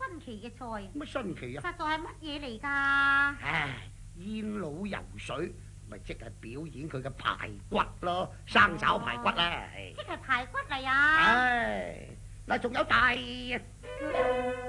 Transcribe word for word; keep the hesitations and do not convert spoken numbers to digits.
新奇嘅菜。 乜新奇啊？ 實在係乜嘢嚟㗎？ 唉，煙佬游水，咪即係表演佢嘅排骨咯，生炒排骨啦。 即係排骨嚟啊！ 唉，嗱，仲有大